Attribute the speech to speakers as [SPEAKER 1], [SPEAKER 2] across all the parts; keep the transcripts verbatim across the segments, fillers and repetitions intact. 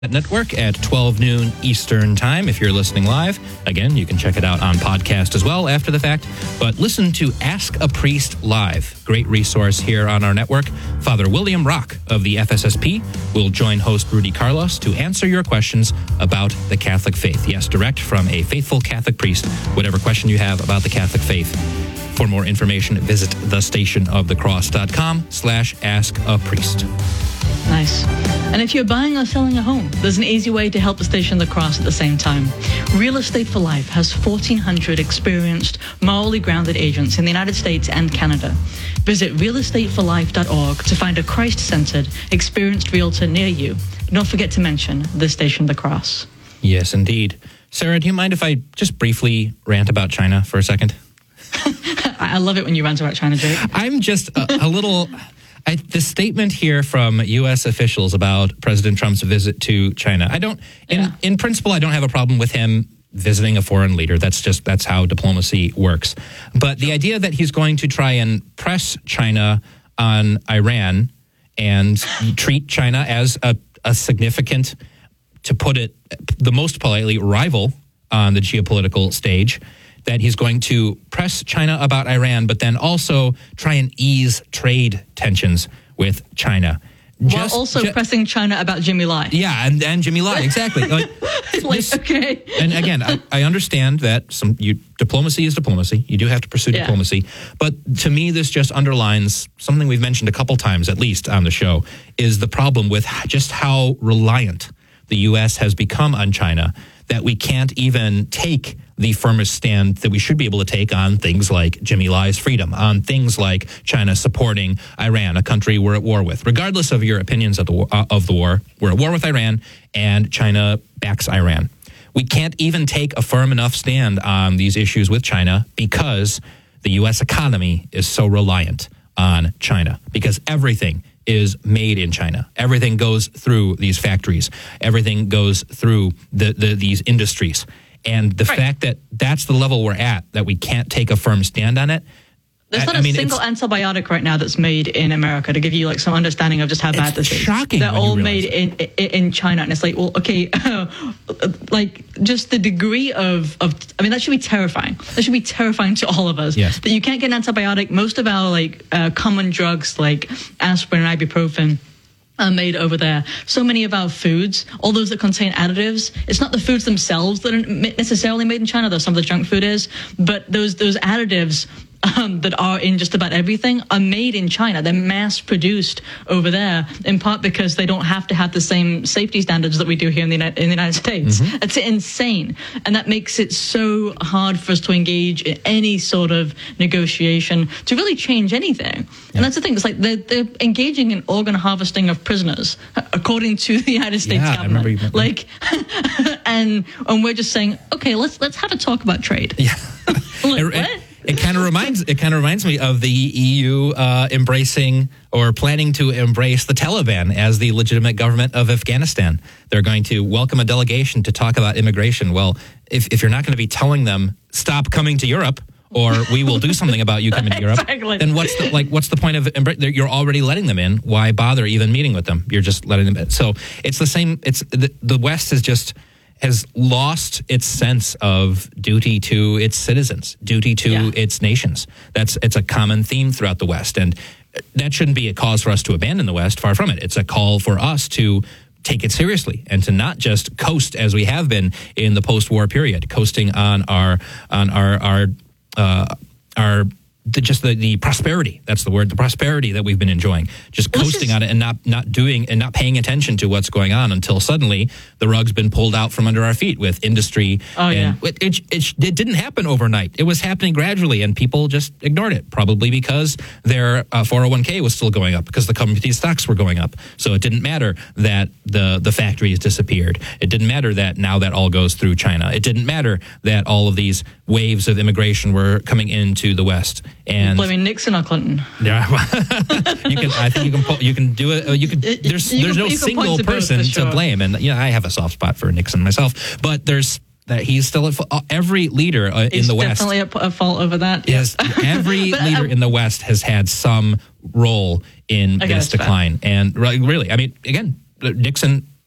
[SPEAKER 1] Network at twelve noon Eastern Time. If you're listening live, again, you can check it out on podcast as well after the fact. But listen to Ask a Priest Live. Great resource here on our network. Father William Rock of the F S S P will join host Rudy Carlos to answer your questions about the Catholic faith. Yes, direct from a faithful Catholic priest, whatever question you have about the Catholic faith. For more information, visit thestationofthecross.com slash ask a priest.
[SPEAKER 2] Nice. And if you're buying or selling a home, there's an easy way to help the Station of the Cross at the same time. Real Estate for Life has fourteen hundred experienced, morally grounded agents in the United States and Canada. Visit real estate for life dot org to find a Christ-centered, experienced realtor near you. Don't forget to mention the Station of the Cross.
[SPEAKER 1] Yes, indeed. Sarah, do you mind if I just briefly rant about China for a second?
[SPEAKER 2] I love it when you rant about China, Jake.
[SPEAKER 1] I'm just a, a little... I, the statement here from U S officials about President Trump's visit to China, I don't, in, yeah. in principle, I don't have a problem with him visiting a foreign leader. That's just, that's how diplomacy works. But the idea that he's going to try and press China on Iran and treat China as a, a significant, to put it the most politely, rival on the geopolitical stage, that he's going to press China about Iran, but then also try and ease trade tensions with China.
[SPEAKER 2] Just, While also ju- pressing China about Jimmy Lai.
[SPEAKER 1] Yeah, and, and Jimmy Lai, exactly. Like,
[SPEAKER 2] like, this, okay.
[SPEAKER 1] And again, I, I understand that some you, diplomacy is diplomacy. You do have to pursue yeah. diplomacy. But to me, this just underlines something we've mentioned a couple times, at least on the show, is the problem with just how reliant the U S has become on China, that we can't even take the firmest stand that we should be able to take on things like Jimmy Lai's freedom, on things like China supporting Iran, a country we're at war with. Regardless of your opinions of the war, uh, of the war, we're at war with Iran, and China backs Iran. We can't even take a firm enough stand on these issues with China because the U S economy is so reliant on China, because everything is made in China. Everything goes through these factories. Everything goes through the, the these industries. And the right. fact that that's the level we're at, that we can't take a firm stand on it.
[SPEAKER 2] There's not I, a I mean, single antibiotic right now that's made in America, to give you like some understanding of just how bad this is.
[SPEAKER 1] It's shocking.
[SPEAKER 2] They're all made in, in in China, and it's like, well, okay, like just the degree of, of, I mean, that should be terrifying. That should be terrifying to all of us.
[SPEAKER 1] Yes.
[SPEAKER 2] That you can't get an antibiotic. Most of our like uh, common drugs like aspirin and ibuprofen are made over there. So many of our foods, all those that contain additives, it's not the foods themselves that are necessarily made in China, though some of the junk food is, but those those additives Um, that are in just about everything are made in China. They're mass produced over there, in part because they don't have to have the same safety standards that we do here in the United, in the United States. Mm-hmm. It's insane. And that makes it so hard for us to engage in any sort of negotiation to really change anything. Yeah. And that's the thing. It's like they're, they're engaging in organ harvesting of prisoners, according to the United States
[SPEAKER 1] yeah,
[SPEAKER 2] government.
[SPEAKER 1] I remember you
[SPEAKER 2] like, and and we're just saying, okay, let's let's have a talk about trade.
[SPEAKER 1] Yeah.
[SPEAKER 2] like, what?
[SPEAKER 1] It kind of reminds it kind of reminds me of the E U uh, embracing or planning to embrace the Taliban as the legitimate government of Afghanistan. They're going to welcome a delegation to talk about immigration. Well, if, if you're not going to be telling them stop coming to Europe, or we will do something about you coming to Europe,
[SPEAKER 2] exactly.
[SPEAKER 1] then what's the like? What's the point of embra- you're already letting them in? Why bother even meeting with them? You're just letting them in. So it's the same. It's the, the West is just. has lost its sense of duty to its citizens, duty to yeah. its nations. That's it's a common theme throughout the West, and that shouldn't be a cause for us to abandon the West. Far from it. It's a call for us to take it seriously and to not just coast as we have been in the post-war period, coasting on our on our our uh, our. The, just the, the prosperity, that's the word, the prosperity that we've been enjoying, just
[SPEAKER 2] well,
[SPEAKER 1] coasting
[SPEAKER 2] just,
[SPEAKER 1] on it and not not doing and not paying attention to what's going on until suddenly the rug's been pulled out from under our feet with industry.
[SPEAKER 2] Oh,
[SPEAKER 1] and
[SPEAKER 2] yeah.
[SPEAKER 1] it, it, it, it didn't happen overnight. It was happening gradually, and people just ignored it, probably because their uh, four oh one k was still going up, because the company's stocks were going up. So it didn't matter that the, the factories disappeared. It didn't matter that now that all goes through China. It didn't matter that all of these waves of immigration were coming into the West. And
[SPEAKER 2] blaming Nixon or Clinton?
[SPEAKER 1] Yeah, you can. I think you can. You can do it. You can. There's
[SPEAKER 2] you
[SPEAKER 1] there's
[SPEAKER 2] can,
[SPEAKER 1] no single
[SPEAKER 2] to
[SPEAKER 1] person
[SPEAKER 2] both, sure.
[SPEAKER 1] to blame, and yeah, I have a soft spot for Nixon myself. But there's that he's still at fault. Every leader uh, in the West
[SPEAKER 2] definitely a, a fault over that.
[SPEAKER 1] Yes, every
[SPEAKER 2] but,
[SPEAKER 1] leader
[SPEAKER 2] uh,
[SPEAKER 1] in the West has had some role in
[SPEAKER 2] okay,
[SPEAKER 1] this decline, and really, I mean, again, Nixon.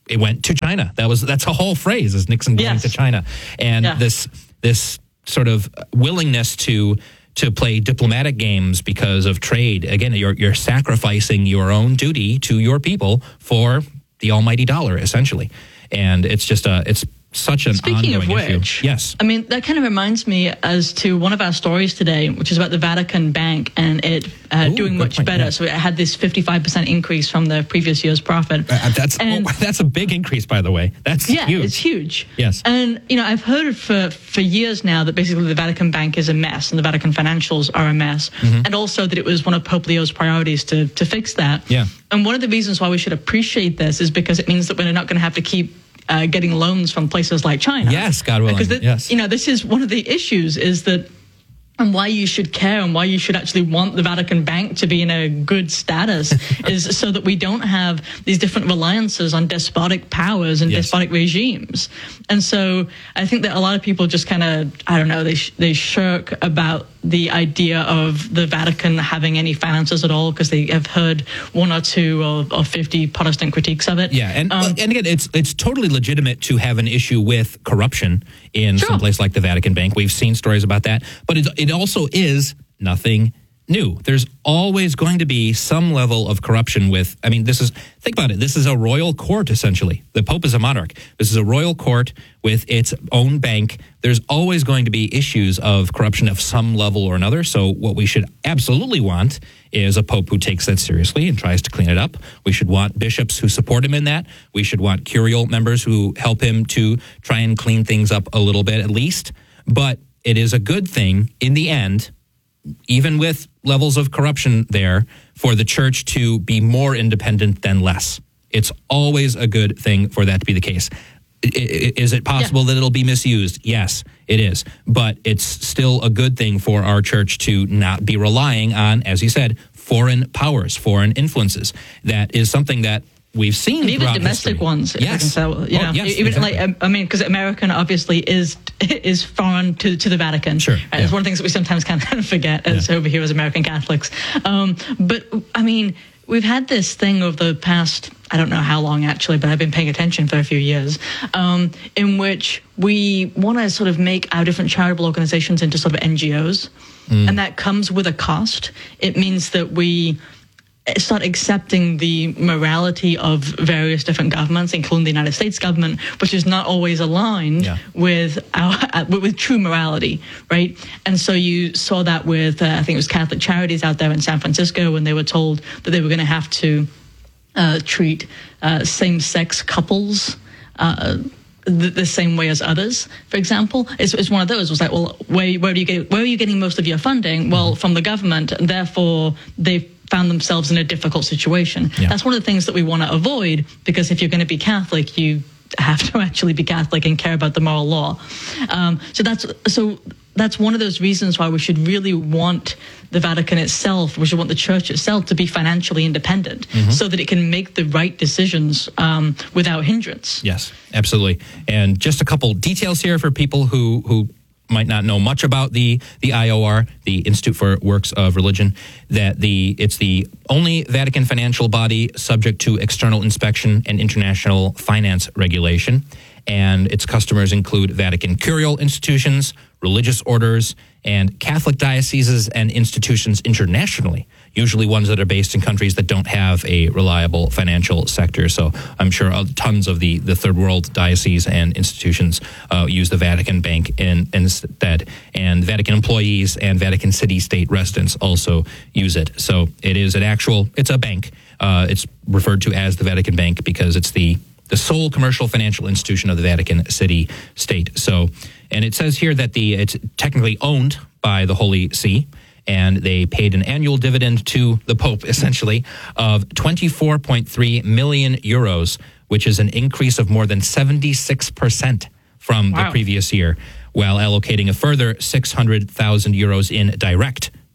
[SPEAKER 1] it went to China. That was that's a whole phrase, is Nixon going
[SPEAKER 2] Yes.
[SPEAKER 1] to China. And
[SPEAKER 2] Yeah.
[SPEAKER 1] this this sort of willingness to to play diplomatic games because of trade. Again, you're you're sacrificing your own duty to your people for the almighty dollar, essentially. And it's just a it's such an
[SPEAKER 2] Speaking of
[SPEAKER 1] ongoing
[SPEAKER 2] which,
[SPEAKER 1] issue. Yes.
[SPEAKER 2] I mean, that kind of reminds me as to one of our stories today, which is about the Vatican Bank and it uh,
[SPEAKER 1] Ooh,
[SPEAKER 2] doing
[SPEAKER 1] good
[SPEAKER 2] much
[SPEAKER 1] point,
[SPEAKER 2] better.
[SPEAKER 1] yeah.
[SPEAKER 2] So it had this fifty-five percent increase from the previous year's profit.
[SPEAKER 1] Uh, that's
[SPEAKER 2] And-
[SPEAKER 1] oh, that's a big increase, by the way. That's
[SPEAKER 2] Yeah,
[SPEAKER 1] huge.
[SPEAKER 2] it's huge.
[SPEAKER 1] Yes.
[SPEAKER 2] And, you know, I've heard for, for years now that basically the Vatican Bank is a mess and the Vatican financials are a mess.
[SPEAKER 1] Mm-hmm.
[SPEAKER 2] And also that it was one of Pope Leo's priorities to, to fix that.
[SPEAKER 1] Yeah.
[SPEAKER 2] And one of the reasons why we should appreciate this is because it means that we're not going to have to keep uh, getting loans from places like China.
[SPEAKER 1] Yes, God willing.
[SPEAKER 2] Because, the,
[SPEAKER 1] yes.
[SPEAKER 2] you know, this is one of the issues is that and why you should care and why you should actually want the Vatican Bank to be in a good status is so that we don't have these different reliances on despotic powers and
[SPEAKER 1] Yes.
[SPEAKER 2] despotic regimes. And so I think that a lot of people just kind of, I don't know, they sh- they shirk about the idea of the Vatican having any finances at all because they have heard one or two or, or fifty Protestant critiques of it.
[SPEAKER 1] Yeah, and
[SPEAKER 2] Um,
[SPEAKER 1] and again, it's it's totally legitimate to have an issue with corruption in
[SPEAKER 2] Sure.
[SPEAKER 1] some place like the Vatican Bank. We've seen stories about that, but it it also is nothing new. There's always going to be some level of corruption with. I mean, this is think about it. This is a royal court essentially. The Pope is a monarch. This is a royal court with its own bank. There's always going to be issues of corruption of some level or another. So what we should absolutely want is a pope who takes that seriously and tries to clean it up. We should want bishops who support him in that. We should want curial members who help him to try and clean things up a little bit at least. But it is a good thing in the end, even with levels of corruption there, for the church to be more independent than less. It's always a good thing for that to be the case. I- I- Is it possible
[SPEAKER 2] Yeah.
[SPEAKER 1] that it'll be misused? Yes, it is. But it's still a good thing for our church to not be relying on, as you said, foreign powers, foreign influences. That is something that we've seen
[SPEAKER 2] And even
[SPEAKER 1] throughout
[SPEAKER 2] domestic
[SPEAKER 1] history.
[SPEAKER 2] ones. if I can
[SPEAKER 1] Yes.
[SPEAKER 2] say, you
[SPEAKER 1] Oh,
[SPEAKER 2] know,
[SPEAKER 1] yes,
[SPEAKER 2] even
[SPEAKER 1] exactly.
[SPEAKER 2] like um, I mean, because American obviously is is foreign to to the Vatican.
[SPEAKER 1] Sure,
[SPEAKER 2] Right?
[SPEAKER 1] yeah.
[SPEAKER 2] It's one of the things that we sometimes kind of forget as
[SPEAKER 1] Yeah.
[SPEAKER 2] over here as American Catholics. Um, but I mean, we've had this thing of the past. I don't know how long actually, but I've been paying attention for a few years, um, in which we want to sort of make our different charitable organizations into sort of N G Os,
[SPEAKER 1] Mm.
[SPEAKER 2] and that comes with a cost. It means that we start accepting the morality of various different governments, including the United States government, which is not always aligned
[SPEAKER 1] Yeah.
[SPEAKER 2] with our uh, with, with true morality, right? And so you saw that with uh, I think it was Catholic Charities out there in San Francisco when they were told that they were going to have to uh, treat uh, same-sex couples Uh, the, the same way as others, for example. It's, it's one of those. It was like, well, where, where, do you get, where are you getting most of your funding? Well, from the government. And therefore, they found themselves in a difficult situation.
[SPEAKER 1] Yeah.
[SPEAKER 2] That's one of the things that we want to avoid, because if you're going to be Catholic, you have to actually be Catholic and care about the moral law. Um, so that's so that's one of those reasons why we should really want the Vatican itself, we should want the church itself to be financially independent, mm-hmm. so that it can make the right decisions um, without hindrance.
[SPEAKER 1] Yes, absolutely. And just a couple details here for people who who might not know much about the the I O R, the Institute for Works of Religion, that the it's the only Vatican financial body subject to external inspection and international finance regulation. And its customers include Vatican curial institutions, religious orders, and Catholic dioceses and institutions internationally, usually ones that are based in countries that don't have a reliable financial sector. So I'm sure tons of the, the third world dioceses and institutions uh, use the Vatican Bank in, instead. And Vatican employees and Vatican City state residents also use it. So it is an actual, it's a bank. Uh, it's referred to as the Vatican Bank because it's the the sole commercial financial institution of the Vatican City state. So, and it says here that the it's technically owned by the Holy See, and they paid an annual dividend to the Pope, essentially, of twenty-four point three million euros, which is an increase of more than seventy-six percent from
[SPEAKER 2] Wow.
[SPEAKER 1] the previous year, while allocating a further six hundred thousand euros in direct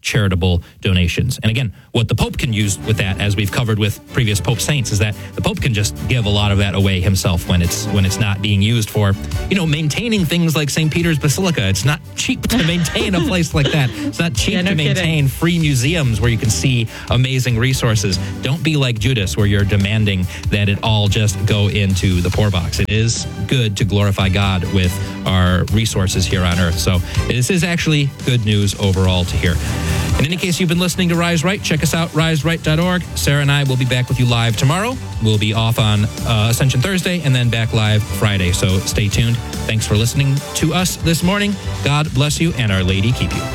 [SPEAKER 1] charitable donations. And again, what the Pope can use with that, as we've covered with previous Pope saints, is that the Pope can just give a lot of that away himself when it's when it's not being used for, you know, maintaining things like Saint Peter's Basilica. It's not cheap to maintain a place like that. It's not cheap yeah, no to maintain kidding. free museums where you can see amazing resources. Don't be like Judas, where you're demanding that it all just go into the poor box. It is good to glorify God with our resources here on earth. So this is actually good news overall to hear. In any case, you've been listening to Rise Right. Check us out, rise right dot org. Sarah and I will be back with you live tomorrow. We'll be off on uh, Ascension Thursday and then back live Friday. So stay tuned. Thanks for listening to us this morning. God bless you and Our Lady keep you.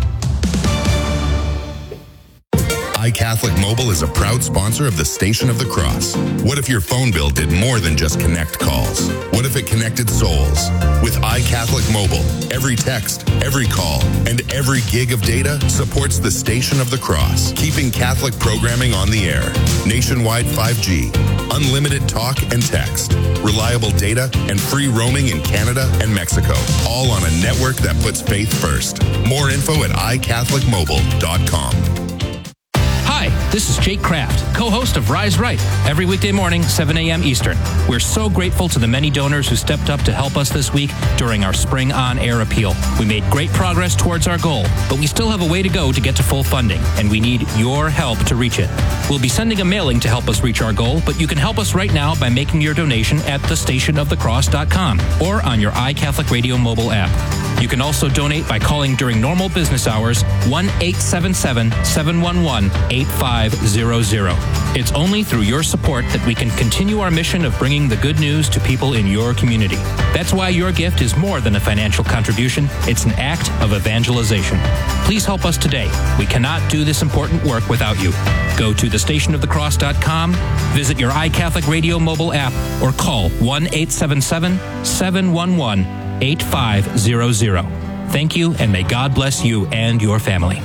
[SPEAKER 3] iCatholic Mobile is a proud sponsor of the Station of the Cross. What if your phone bill did more than just connect calls? What if it connected souls? With iCatholic Mobile, every text, every call, and every gig of data supports the Station of the Cross, keeping Catholic programming on the air. Nationwide five G, unlimited talk and text, reliable data, and free roaming in Canada and Mexico, all on a network that puts faith first. More info at i catholic mobile dot com.
[SPEAKER 1] Hi, this is Jake Kraft, co-host of Rise Right, every weekday morning, seven a.m. Eastern. We're so grateful to the many donors who stepped up to help us this week during our Spring On Air appeal. We made great progress towards our goal, but we still have a way to go to get to full funding, and we need your help to reach it. We'll be sending a mailing to help us reach our goal, but you can help us right now by making your donation at the station of the cross dot com or on your iCatholic Radio mobile app. You can also donate by calling during normal business hours, one eight seven seven, seven one one, eight five zero zero. It's only through your support that we can continue our mission of bringing the good news to people in your community. That's why your gift is more than a financial contribution. It's an act of evangelization. Please help us today. We cannot do this important work without you. Go to the station of the cross dot com, visit your iCatholic Radio mobile app, or call one eight seven seven, seven one one, eight five zero zero. Thank you, and may God bless you and your family.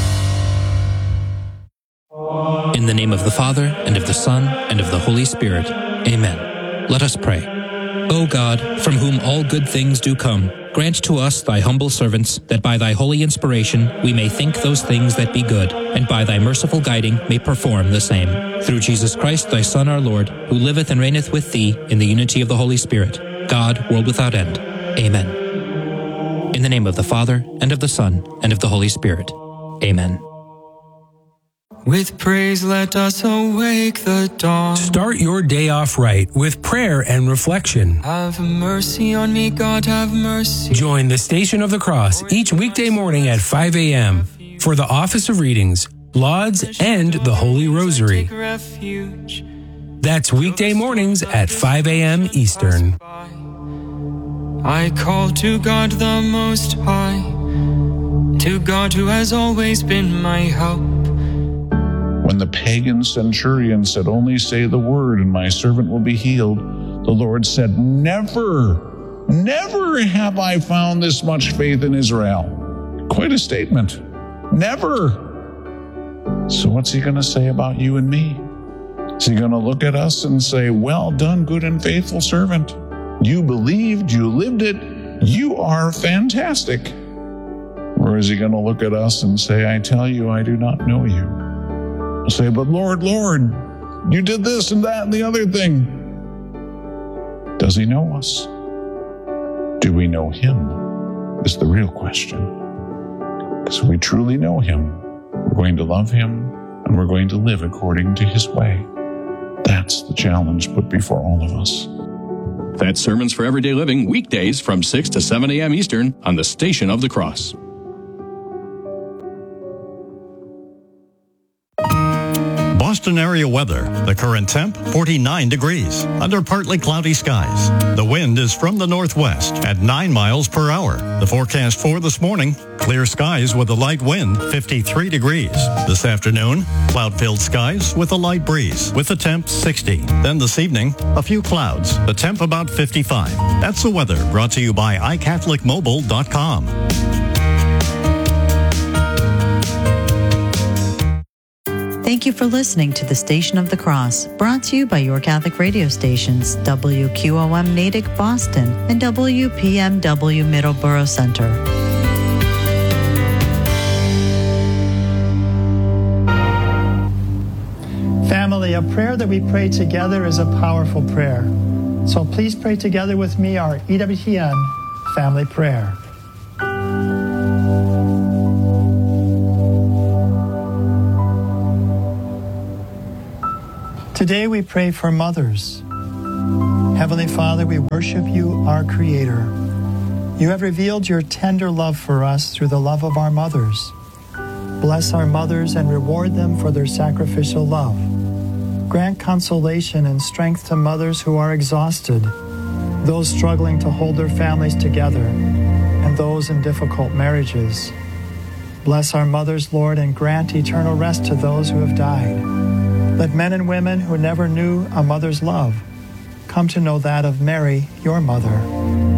[SPEAKER 1] In the name of the Father, and of the Son, and of the Holy Spirit. Amen. Let us pray. O God, from whom all good things do come, grant to us, thy humble servants, that by thy holy inspiration we may think those things that be good, and by thy merciful guiding may perform the same. Through Jesus Christ, thy Son, our Lord, who liveth and reigneth with thee in the unity of the Holy Spirit, God, world without end. Amen. In the name of the Father, and of the Son, and of the Holy Spirit. Amen.
[SPEAKER 4] With praise let us awake the dawn.
[SPEAKER 5] Start your day off right with prayer and reflection.
[SPEAKER 4] Have mercy on me, God, have mercy.
[SPEAKER 5] Join the Station of the Cross each weekday morning at five a.m. for the Office of Readings, Lauds, and the Holy Rosary. That's weekday mornings at five a.m. Eastern.
[SPEAKER 4] I call to God the Most High, to God who has always been my help.
[SPEAKER 6] When the pagan centurion said, "Only say the word and my servant will be healed," the Lord said, "Never, never have I found this much faith in Israel." Quite a statement. Never. So what's he going to say about you and me? Is he going to look at us and say, "Well done, good and faithful servant. You believed, you lived it, you are fantastic"? Or is he going to look at us and say, "I tell you, I do not know you"? We'll say, "But Lord, Lord, you did this and that and the other thing." Does he know us? Do we know him? Is the real question. Because if we truly know him, we're going to love him and we're going to live according to his way. That's the challenge put before all of us.
[SPEAKER 7] That's Sermons for Everyday Living, weekdays from six to seven a.m. Eastern on the Station of the Cross.
[SPEAKER 8] Boston area weather. The current temp, forty-nine degrees, under partly cloudy skies. The wind is from the northwest at nine miles per hour. The forecast for this morning, clear skies with a light wind, fifty-three degrees. This afternoon, cloud-filled skies with a light breeze, with the temp sixty. Then this evening, a few clouds, the temp about fifty-five. That's the weather, brought to you by i catholic mobile dot com.
[SPEAKER 9] Thank you for listening to the Station of the Cross, brought to you by your Catholic radio stations, W Q O M Natick, Boston, and W P M W Middleborough Center.
[SPEAKER 10] a prayer that we pray together is a powerful prayer. So please pray together with me our E W T N family prayer. Today we pray for mothers. Heavenly Father, we worship you, our Creator. You have revealed your tender love for us through the love of our mothers. Bless our mothers and reward them for their sacrificial love. Grant consolation and strength to mothers who are exhausted, those struggling to hold their families together, and those in difficult marriages. Bless our mothers, Lord, and grant eternal rest to those who have died. Let men and women who never knew a mother's love come to know that of Mary, your mother.